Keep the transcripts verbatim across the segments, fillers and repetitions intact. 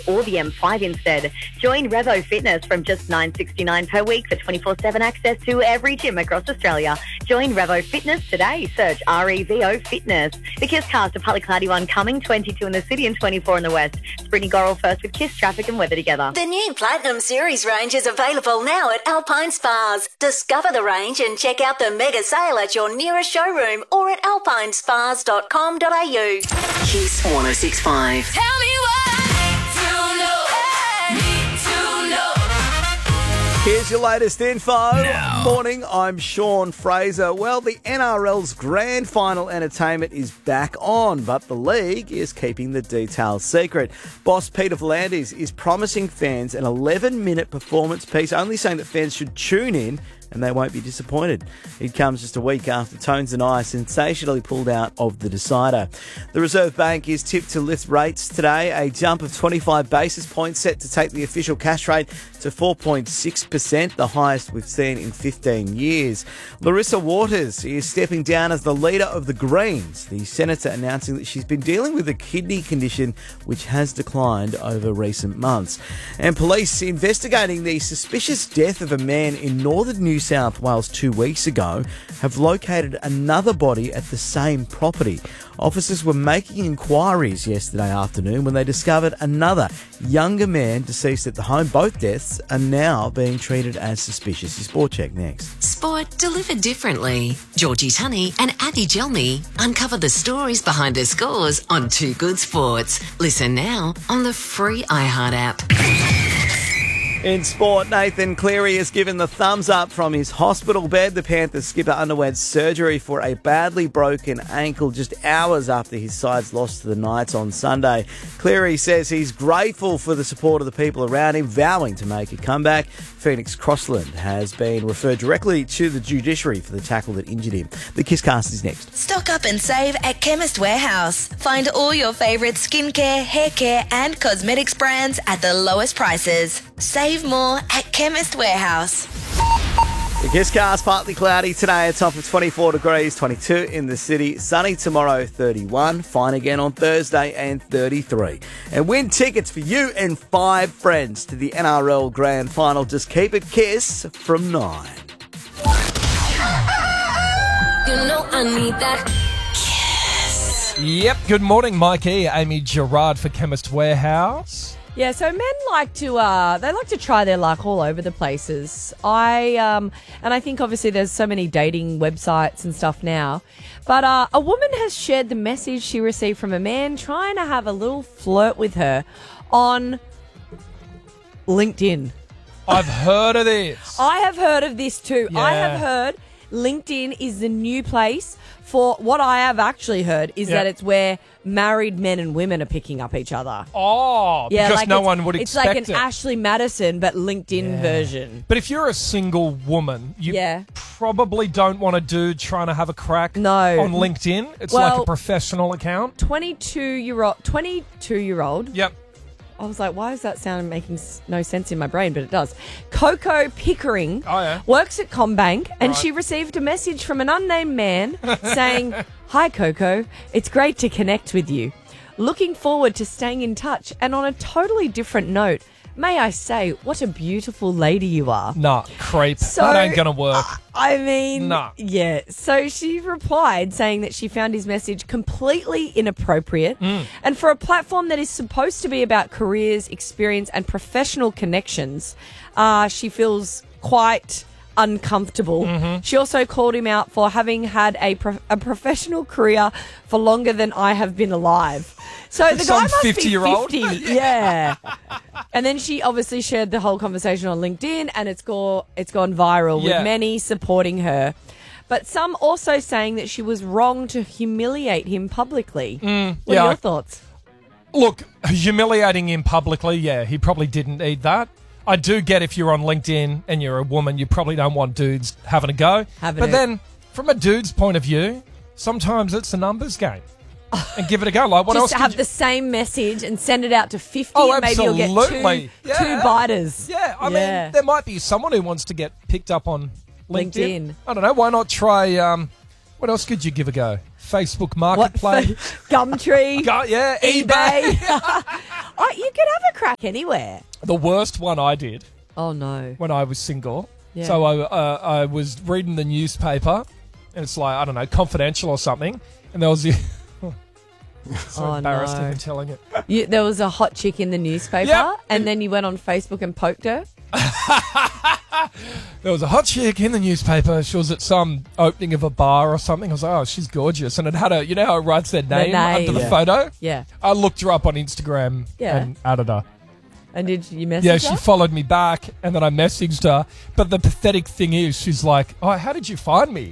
or the M five instead. Join Revo Fitness from just nine dollars sixty-nine per week for twenty-four seven access to every gym across Australia. Join Revo Fitness today. Search R E V O Fitness. The Kiss Cast, a partly cloudy one coming, twenty-two in the city and twenty-four in the west. Sprinty Goral first with Kiss traffic and weather together. The new Platinum Series range is available now at Alpine Spas. Discover the range and check out the mega sale at your nearest showroom or at alpine spas dot com dot a u. Kiss one oh six point five. Tell me what to know. Need to know. Here's your latest info. Now. Morning, I'm Sean Fraser. Well, the N R L's grand final entertainment is back on, but the league is keeping the details secret. Boss Peter V'landys is promising fans an eleven-minute performance piece, only saying that fans should tune in and they won't be disappointed. It comes just a week after Tones and I sensationally pulled out of the decider. The Reserve Bank is tipped to lift rates today, a jump of twenty-five basis points set to take the official cash rate to four point six percent, the highest we've seen in fifteen years. Larissa Waters is stepping down as the leader of the Greens, the senator announcing that she's been dealing with a kidney condition which has declined over recent months. And police investigating the suspicious death of a man in northern New South Wales two weeks ago have located another body at the same property. Officers were making inquiries yesterday afternoon when they discovered another younger man deceased at the home. Both deaths are now being treated as suspicious. Your Sport Check next. Sport delivered differently. Georgie Tunney and Addy Gelmy uncover the stories behind the scores on Two Good Sports. Listen now on the free iHeart app. In sport, Nathan Cleary has given the thumbs up from his hospital bed. The Panthers skipper underwent surgery for a badly broken ankle just hours after his side's loss to the Knights on Sunday. Cleary says he's grateful for the support of the people around him, vowing to make a comeback. Phoenix Crossland has been referred directly to the judiciary for the tackle that injured him. The Kisscast is next. Stock up and save at Chemist Warehouse. Find all your favourite skincare, hair care and cosmetics brands at the lowest prices. Save more at Chemist Warehouse. The Kisscast, partly cloudy today, a top of twenty-four degrees, twenty-two in the city. Sunny tomorrow, thirty-one. Fine again on Thursday and thirty-three. And win tickets for you and five friends to the N R L Grand Final. Just keep it Kiss from nine. You know I need that. Yep. Good morning, Mikey. Amy Gerard for Chemist Warehouse. Yeah, so men like to uh, they like to try their luck all over the places. I um, and I think obviously there's so many dating websites and stuff now, but uh, a woman has shared the message she received from a man trying to have a little flirt with her on LinkedIn. I've heard of this. I have heard of this too. I Yeah. have heard LinkedIn is the new place for what I have actually heard is Yeah. that it's where married men and women are picking up each other. Oh, Yeah, because like no it's- one would It's expect like an it. Ashley Madison, but LinkedIn Yeah. version. But if you're a single woman, you Yeah. probably don't want a dude trying to have a crack No. on LinkedIn. It's like Well- a professional account. twenty-two-year-old, twenty-two-year-old. Yep. I was like, why is that sound making s- no sense in my brain? But it does. Coco Pickering Oh, yeah. works at Combank, and Right. she received a message from an unnamed man saying, "Hi, Coco. It's great to connect with you. Looking forward to staying in touch. And on a totally different note, may I say, what a beautiful lady you are." Nah, creep. So, that ain't going to work. I mean, No. yeah. So she replied saying that she found his message completely inappropriate. Mm. And for a platform that is supposed to be about careers, experience, and professional connections, uh, she feels quite uncomfortable. Mm-hmm. She also called him out for having had a, pro- a professional career for longer than I have been alive. So the Some guy must be fifty-year-old? fifty. Yeah. And then she obviously shared the whole conversation on LinkedIn, and it's gone it's gone viral Yeah. with many supporting her. But some also saying that she was wrong to humiliate him publicly. what yeah, are your I- thoughts? Look, humiliating him publicly, yeah, he probably didn't need that. I do get if you're on LinkedIn and you're a woman, you probably don't want dudes having a go. Having but a- then, from a dude's point of view, sometimes it's a numbers game. And give it a go. Like, what Just else to could have you... the same message and send it out to fifty, Oh, and maybe you'll get absolutely. two, Yeah. two biters. Yeah, I Yeah. mean, there might be someone who wants to get picked up on LinkedIn. LinkedIn. I don't know. Why not try... Um, what else could you give a go? Facebook What? Marketplace. Gumtree. Go- yeah, eBay. eBay. Oh, you could have a crack anywhere. The worst one I did Oh, no. when I was single. Yeah. So I, uh, I was reading the newspaper, and it's like, I don't know, Confidential or something, and there was the... so Oh, embarrassed no. even telling it. You, there was a hot chick in the newspaper, Yep. and then you went on Facebook and poked her. There was a hot chick in the newspaper. She was at some opening of a bar or something. I was like, oh, she's gorgeous. And it had a, you know how it writes their name, name. under the Yeah. photo? Yeah. I looked her up on Instagram Yeah. and added her. And did you message Yeah, her? she followed me back, and then I messaged her. But the pathetic thing is, she's like, oh, how did you find me?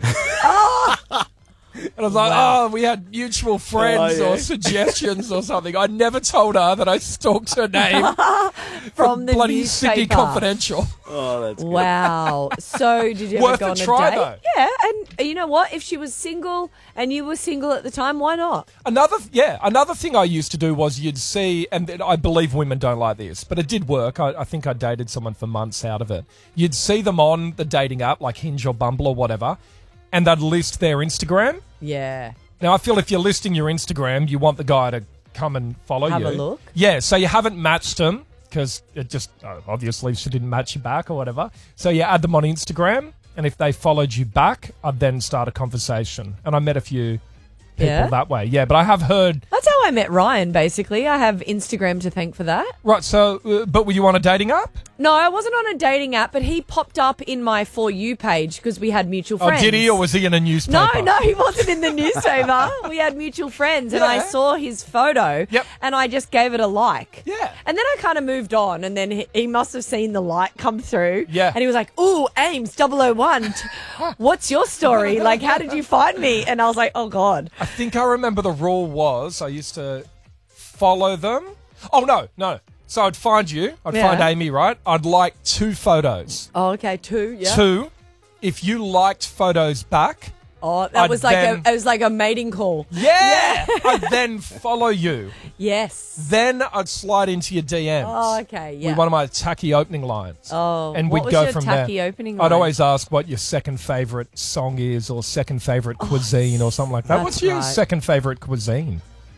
And I was like, Wow. oh, we had mutual friends Oh, yeah. or suggestions or something. I never told her that I stalked her name From the bloody Sydney newspaper. Confidential. Oh, that's good. Wow. So did you ever Worth go a on try, a date? though. Yeah, and you know what? If she was single and you were single at the time, why not? Another, yeah, another thing I used to do was you'd see, and I believe women don't like this, but it did work. I, I think I dated someone for months out of it. You'd see them on the dating app, like Hinge or Bumble or whatever, and they'd list their Instagram. Yeah. Now, I feel if you're listing your Instagram, you want the guy to come and follow Have you. a look. Yeah, so you haven't matched them because it just, uh, obviously she didn't match you back or whatever. So you add them on Instagram, and if they followed you back, I'd then start a conversation. And I met a few people Yeah? that way. Yeah, but I have heard... That's how I met Ryan, basically. I have Instagram to thank for that. Right, so, uh, but were you on a dating app? No, I wasn't on a dating app, but he popped up in my For You page because we had mutual Oh, friends. did he, or was he in a No, newspaper? no, he wasn't in the newspaper. We had mutual friends, and I Yeah. saw his photo, Yep. and I just gave it a like. Yeah. And then I kind of moved on, and then he, he must have seen the like come through. Yeah. And he was like, ooh, Ames double oh one. What's your story? Like, how did you find me? And I was like, oh, God. I think I remember the rule was I used to follow them. Oh, no, no. So I'd find you. I'd Yeah. find Amy, right? I'd like two photos. Oh, okay, two, yeah. Two, if you liked photos back, Oh, that I'd was like then- a, it was like a mating call. yeah, I'd then follow you. Yes. Then I'd slide into your D Ms. Oh, okay, yeah. With one of my tacky opening lines. Oh, and what we'd was go your from tacky there. opening I'd line? always ask what your second favourite song is or second favourite cuisine or something like that. that's What's your right. second favourite cuisine,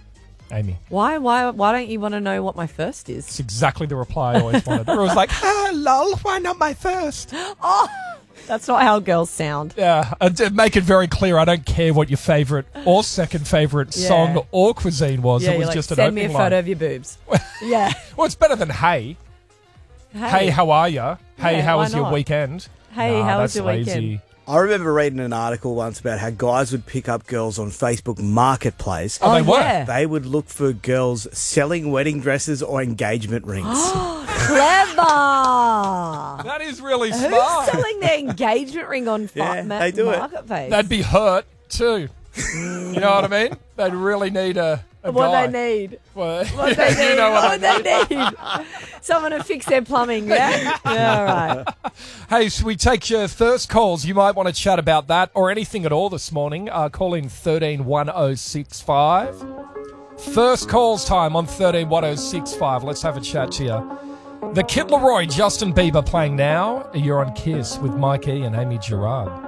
Amy? Why, why, why don't you want to know what my first is? It's exactly the reply I always wanted. It was like, ah, lol, why not my first? That's not how girls sound. Yeah, and to make it very clear, I don't care what your favourite or second favourite Yeah. song or cuisine was. Yeah, it you're was like, just an send me a opening photo line. of your boobs. Yeah. Well, it's better than hey. Hey, how are you? Hey, Yeah, how why was your not? weekend? Hey, Nah, how was that's your lazy. weekend? I remember reading an article once about how guys would pick up girls on Facebook Marketplace. Oh, they were? yeah. They would look for girls selling wedding dresses or engagement rings. Clever. That is really Who's smart. selling their engagement ring on fa- Yeah, ma- they do it. Marketplace? They'd be hurt too. You know what I mean? They'd really need a, a what guy. they need. Well, What they need. you know what what they need. Someone to fix their plumbing, yeah? Yeah, all right. Hey, should we take your thirst calls? You might want to chat about that or anything at all this morning. Uh, call in thirteen one oh six five. First calls time on thirteen one oh six five. Let's have a chat to you. The Kid Laroi, Justin Bieber playing now. You're on Kiss with Mike E and Amy Gerard.